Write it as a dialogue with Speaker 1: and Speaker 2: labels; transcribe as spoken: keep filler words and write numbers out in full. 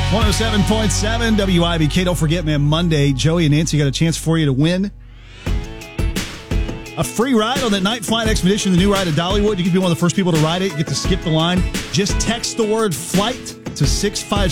Speaker 1: one oh seven point seven W I B K. Don't forget, man, Monday, Joey and Nancy got a chance for you to win a free ride on that night flight expedition, the new ride to Dollywood. You could be one of the first people to ride it. You get to skip the line. Just text the word flight to six five